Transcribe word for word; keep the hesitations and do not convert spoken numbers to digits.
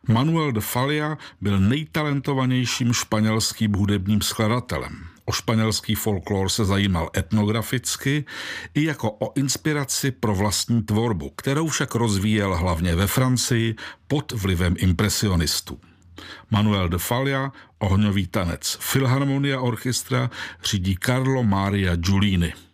Manuel de Falla byl nejtalentovanějším španělským hudebním skladatelem. O španělský folklor se zajímal etnograficky i jako o inspiraci pro vlastní tvorbu, kterou však rozvíjel hlavně ve Francii pod vlivem impresionistů. Manuel de Falla ohňový tanec Filharmonia Orchestra řídí Carlo Maria Giulini.